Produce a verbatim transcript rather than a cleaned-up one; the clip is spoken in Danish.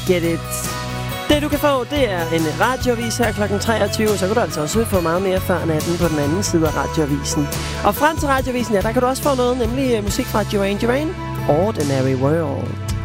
get it. Det du kan få, det er en radioavis her klokken treogtyve, så kan du altså også få meget mere før natten på den anden side af radioavisen. Og frem til radioavisen, ja, der kan du også få noget, nemlig musik fra Duran Duran, Ordinary World.